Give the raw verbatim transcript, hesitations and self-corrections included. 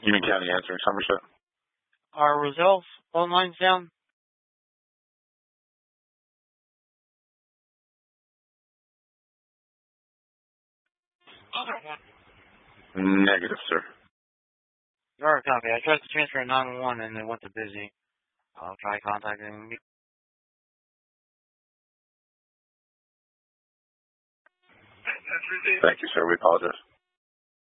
Union County answering Somerset. Are Roselle's phone lines down? Negative, sir. Your copy. I tried to transfer to nine one one and it went to busy. I'll try contacting you. Thank you, sir. We apologize.